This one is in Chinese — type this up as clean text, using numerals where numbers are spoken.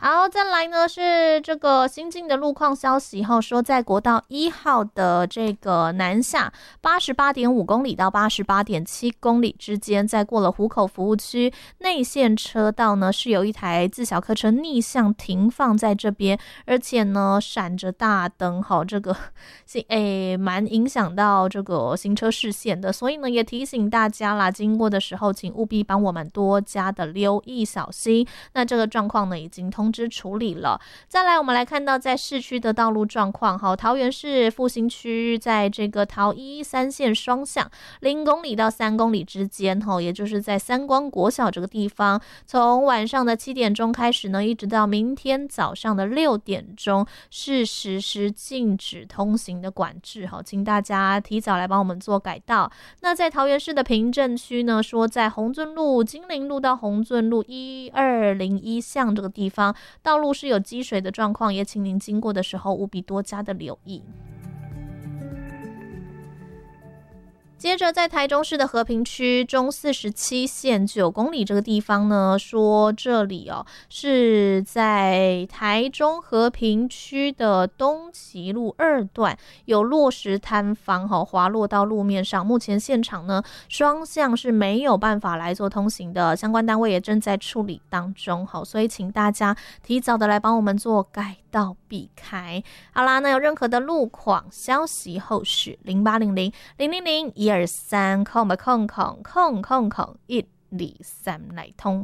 好，再来呢是这个新进的路况消息后，说在国道1号的这个南下88.5公里到88.7公里之间，在过了湖口服务区内线车道呢，是有一台自小客车逆向停放在这边，而且呢闪着大灯，这个蛮影响到这个行车视线的，所以呢也提醒大家啦，经过的时候请务必帮我们多加的留意小心。那这个状况呢已经通知处理了。再来我们来看到在市区的道路状况，桃园市复兴区在这个桃一3线双向0公里到3公里之间，也就是在三光国小这个地方，从晚上的7点钟开始呢，一直到明天早上的6点钟是实施禁止通行的管制，请大家提早来帮我们做改道。那在桃园市的平镇区呢，说在红圳路、金陵路到红圳路1201巷这个地方，道路是有积水的状况，也请您经过的时候务必多加的留意。接着在台中市的和平区中47线9公里这个地方呢，说这里是在台中和平区的东旗路2段有落石坍方滑落到路面上，目前现场呢双向是没有办法来做通行的，相关单位也正在处理当中，所以请大家提早的来帮我们做改道避开。好啦，那有任何的路况消息后续0800-000-123 123来通。